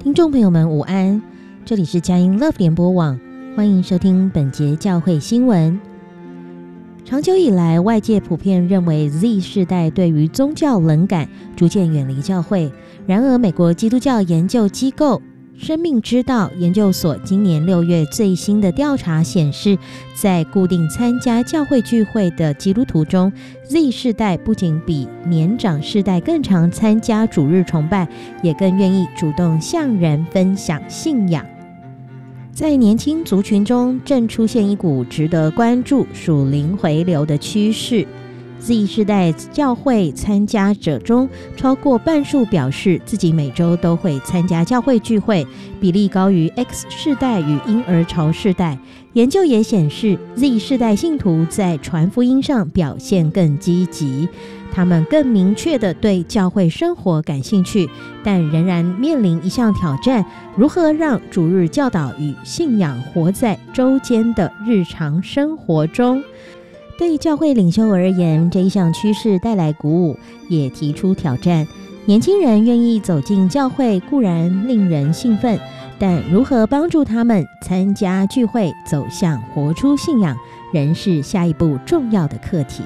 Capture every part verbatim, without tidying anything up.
听众朋友们午安，这里是佳音 Love 联播网，欢迎收听本节教会新闻。长久以来，外界普遍认为 Z 世代对于宗教冷感，逐渐远离教会。然而，美国基督教研究机构生命之道研究所今年六月最新的调查显示，在固定参加教会聚会的基督徒中， Z 世代不仅比年长世代更常参加主日崇拜，也更愿意主动向人分享信仰。在年轻族群中，正出现一股值得关注属灵回流的趋势。Z 世代教会参加者中，超过半数表示自己每周都会参加教会聚会，比例高于 X 世代与婴儿潮世代。研究也显示， Z 世代信徒在传福音上表现更积极，他们更明确地对教会生活感兴趣，但仍然面临一项挑战：如何让主日教导与信仰活在周间的日常生活中。对教会领袖而言，这一项趋势带来鼓舞，也提出挑战。年轻人愿意走进教会固然令人兴奋，但如何帮助他们参加聚会，走向活出信仰，仍是下一步重要的课题。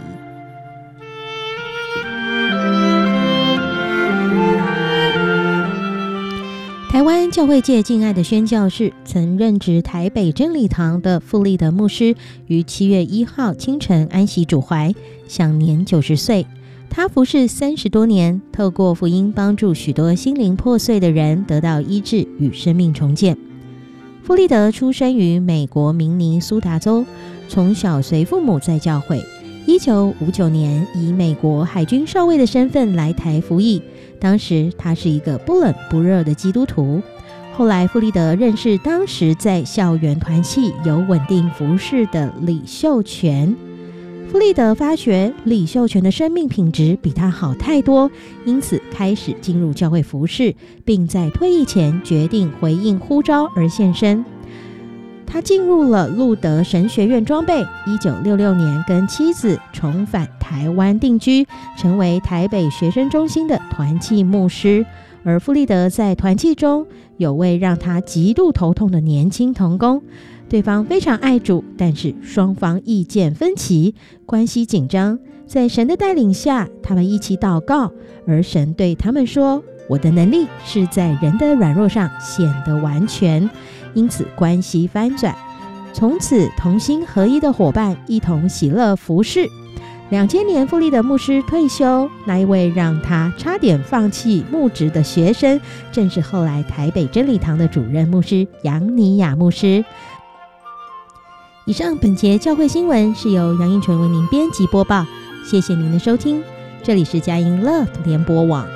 台湾教会界敬爱的宣教士，曾任职台北真理堂的傅立德牧师，于七月一号清晨安息主怀，享年九十岁。他服侍三十多年，透过福音帮助许多心灵破碎的人得到医治与生命重建。傅立德出生于美国明尼苏达州，从小随父母在教会。一九五九年以美国海军少尉的身份来台服役，当时他是一个不冷不热的基督徒。后来傅立德认识当时在校园团契有稳定服事的李秀全，傅立德发觉李秀全的生命品质比他好太多，因此开始进入教会服事，并在退役前决定回应呼召而献身。他进入了路德神学院装备，一九六六年跟妻子重返台湾定居，成为台北学生中心的团契牧师。而傅立德在团契中有位让他极度头痛的年轻同工，对方非常爱主，但是双方意见分歧，关系紧张。在神的带领下，他们一起祷告，而神对他们说：“我的能力是在人的软弱上显得完全。”因此关系翻转，从此同心合一的伙伴一同喜乐服侍。两千年傅立德牧师退休，那一位让他差点放弃牧职的学生，正是后来台北真理堂的主任牧师杨尼亚牧师。以上本节教会新闻是由杨英纯为您编辑播报，谢谢您的收听，这里是佳音 Love 联播网。